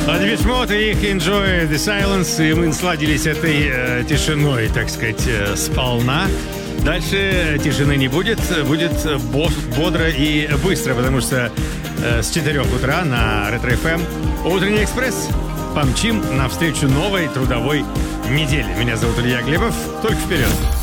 Depeche Mode и их Enjoy the Silence. И мы насладились этой тишиной, так сказать, сполна. Дальше тишины не будет. Будет бодро и быстро, потому что с 4 утра на Ретро-ФМ Утренний экспресс. Помчим навстречу новой трудовой неделе. Меня зовут Илья Глебов. Только вперед!